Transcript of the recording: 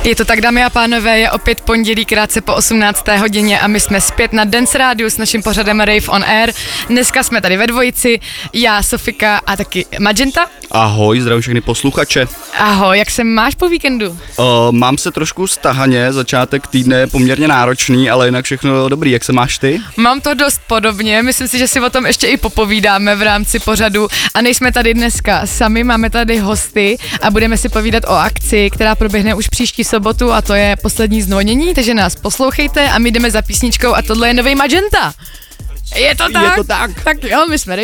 Je to tak, dámy a pánové, je opět pondělí krátce po 18. hodině a my jsme zpět na Dance Rádiu s naším pořadem Rave on Air. Dneska jsme tady ve dvojici, já, Sofika a taky Magenta. Ahoj, zdravím všechny posluchače. Ahoj, jak se máš po víkendu? Mám se trošku stahaně, začátek týdne je poměrně náročný, ale jinak všechno dobrý, jak se máš ty? Mám to dost podobně, myslím si, že si o tom ještě i popovídáme v rámci pořadu a nejsme tady dneska sami, máme tady hosty a budeme si povídat o akci, která proběhne už příští sobotu a to je poslední znonění, takže nás poslouchejte a my jdeme za písničkou a tohle je nový Magenta. Je to tak? Je to tak. Tak jo, my jsme